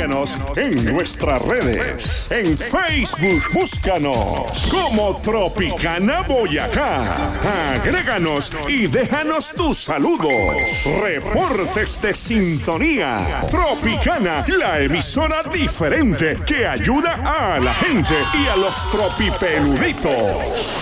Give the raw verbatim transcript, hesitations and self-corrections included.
Acompáñanos en nuestras redes. En Facebook, búscanos como Tropicana Boyacá. Agréganos y déjanos tus saludos. Reportes de sintonía. Tropicana, la emisora diferente que ayuda a la gente y a los tropipeluditos.